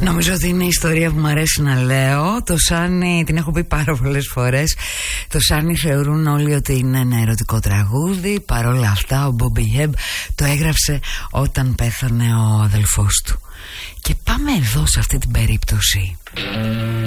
Νομίζω ότι είναι η ιστορία που μου αρέσει να λέω. Το Σάνι, την έχω πει πάρα πολλές φορές. Το Σάνι θεωρούν όλοι ότι είναι ένα ερωτικό τραγούδι. Παρόλα αυτά ο Μπόμπι Χεμπ το έγραψε όταν πέθανε ο αδελφός του. Και πάμε εδώ σε αυτή την περίπτωση.